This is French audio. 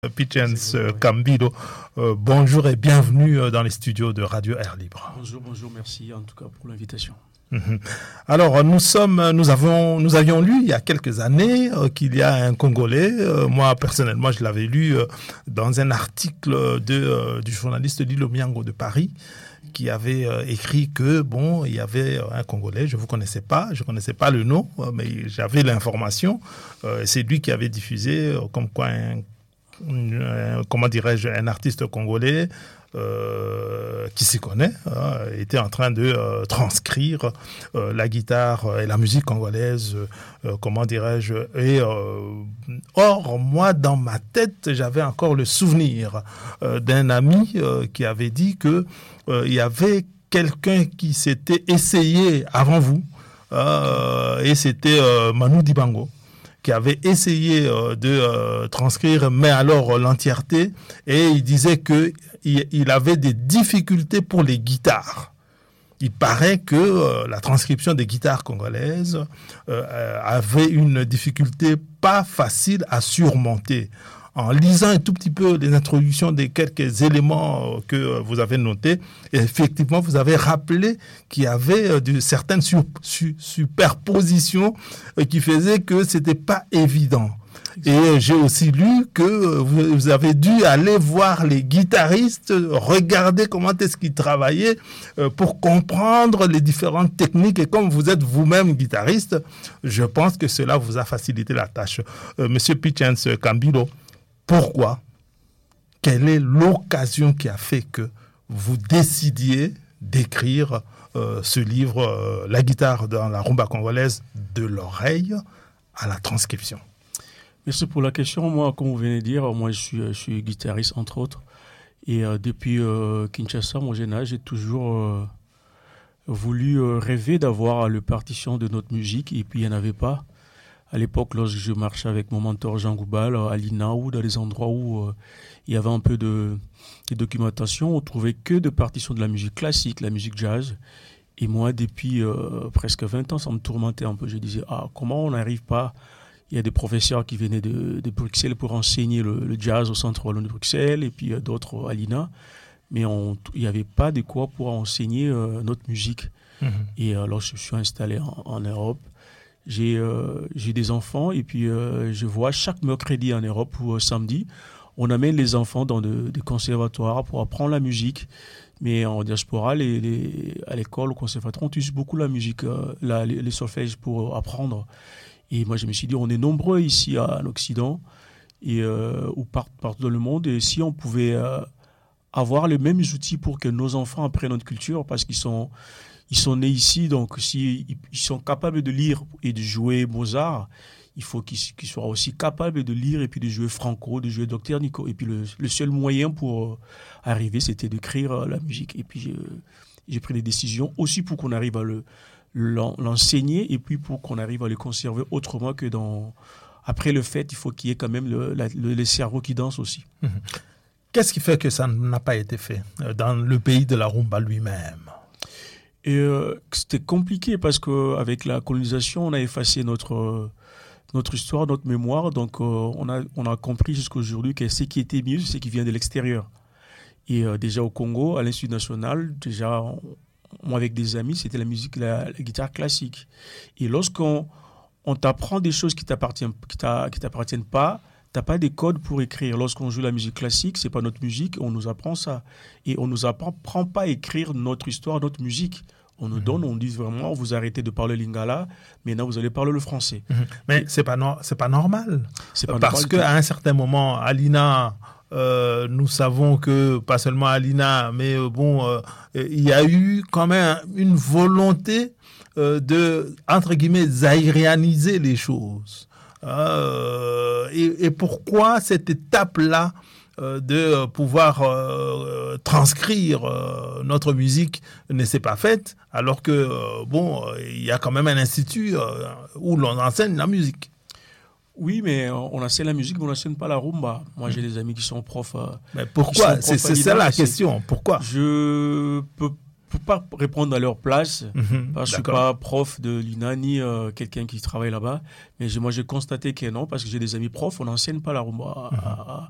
Pichens Cambilo, bonjour et bienvenue dans les studios de Radio Air Libre. Bonjour, merci en tout cas pour l'invitation. Alors nous avions lu il y a quelques années qu'il y a un Congolais, moi personnellement je l'avais lu dans un article du journaliste Lilo Miango de Paris, qui avait écrit que il y avait un Congolais, je connaissais pas le nom, mais j'avais l'information. C'est lui qui avait diffusé comme quoi un artiste congolais qui s'y connaît était en train de transcrire la guitare et la musique congolaise, or moi dans ma tête j'avais encore le souvenir d'un ami qui avait dit que il y avait quelqu'un qui s'était essayé avant vous et c'était Manu Dibango, qui avait essayé de transcrire, mais alors l'entièreté, et il disait qu'il avait des difficultés pour les guitares. Il paraît que la transcription des guitares congolaises avait une difficulté pas facile à surmonter. En lisant un tout petit peu les introductions des quelques éléments que vous avez notés, effectivement, vous avez rappelé qu'il y avait certaines superpositions qui faisaient que c'était pas évident. Et j'ai aussi lu que vous avez dû aller voir les guitaristes, regarder comment est-ce qu'ils travaillaient pour comprendre les différentes techniques. Et comme vous êtes vous-même guitariste, je pense que cela vous a facilité la tâche. Monsieur Pichens Cambilo, pourquoi? Quelle est l'occasion qui a fait que vous décidiez d'écrire ce livre, La guitare dans la rumba congolaise, de l'oreille à la transcription? Merci pour la question. Moi, comme vous venez de dire, moi je suis guitariste entre autres. Et depuis Kinshasa, mon jeune âge, j'ai toujours voulu rêver d'avoir le partition de notre musique. Et puis il n'y en avait pas. À l'époque, lorsque je marchais avec mon mentor Jean Goubal à l'INA ou dans les endroits où il y avait un peu de documentation, on trouvait que de partitions de la musique classique, la musique jazz. Et moi, depuis presque 20 ans, ça me tourmentait un peu. Je disais, comment on n'arrive pas? Il y a des professeurs qui venaient de Bruxelles pour enseigner le jazz au Centre Wallon de Bruxelles et puis d'autres à l'INA. Mais il n'y avait pas de quoi pour enseigner notre musique. Et alors, je suis installé en Europe. J'ai des enfants et puis je vois chaque mercredi en Europe ou samedi, on amène les enfants dans des conservatoires pour apprendre la musique. Mais en diaspora, à l'école, au conservatoire, on utilise beaucoup la musique, les solfèges pour apprendre. Et moi, je me suis dit, on est nombreux ici en Occident et ou partout dans le monde. Et si on pouvait avoir les mêmes outils pour que nos enfants apprennent notre culture, parce qu'ils sont nés ici, donc s'ils sont capables de lire et de jouer Mozart, il faut qu'ils soient aussi capables de lire et puis de jouer Franco, de jouer Dr Nico. Et puis le seul moyen pour arriver, c'était d'écrire la musique. Et puis j'ai pris des décisions aussi pour qu'on arrive à l'enseigner et puis pour qu'on arrive à le conserver autrement que après le fait, il faut qu'il y ait quand même le cerveau qui danse aussi. Qu'est-ce qui fait que ça n'a pas été fait dans le pays de la rumba lui-même? Et c'était compliqué parce qu'avec la colonisation, on a effacé notre histoire, notre mémoire. Donc, on a compris jusqu'aujourd'hui que ce qui était mieux, c'est ce qui vient de l'extérieur. Et déjà au Congo, à l'Institut national, moi avec des amis, c'était la musique, la guitare classique. Et lorsqu'on t'apprend des choses qui t'appartiennent pas, t'as pas des codes pour écrire. Lorsqu'on joue la musique classique, c'est pas notre musique, on nous apprend ça. Et on nous apprend pas à écrire notre histoire, notre musique. On nous donne, on dit vraiment, vous arrêtez de parler lingala, maintenant vous allez parler le français. Mais c'est pas normal. C'est pas parce qu'à un certain moment, à l'INA, nous savons que, pas seulement à l'INA, mais il y a eu quand même une volonté de, entre guillemets, zaïrianiser les choses. Et pourquoi cette étape-là de pouvoir transcrire notre musique ne s'est pas faite, alors que il y a quand même un institut où l'on enseigne la musique. Oui, mais on enseigne la musique, mais on n'enseigne pas la rumba. Moi, j'ai des amis qui sont profs. Mais pourquoi? C'est ça la question. Pourquoi? Je peux pas répondre à leur place, parce que je suis pas prof de l'INA ni quelqu'un qui travaille là-bas. Mais moi, j'ai constaté que non, parce que j'ai des amis profs, on n'enseigne pas la rumba